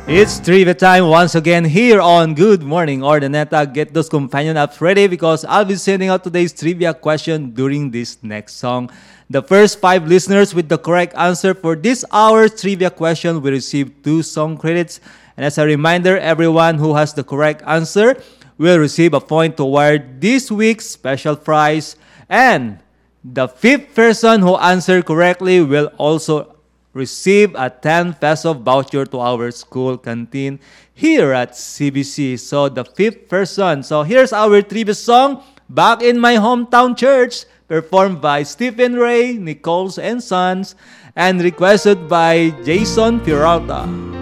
It's trivia time once again here on Good Morning Ordaneta. Get those companion apps ready because I'll be sending out today's trivia question during this next song. The first 5 listeners with the correct answer for this hour's trivia question will receive 2 song credits. And as a reminder, everyone who has the correct answer will receive a point toward this week's special prize. And the fifth person who answered correctly will also receive a 10 peso voucher to our school canteen here at CBC. So the fifth person. So here's our trivia song, Back in My Hometown Church, performed by Stephen Ray, Nichols and Sons, and requested by Jason Peralta.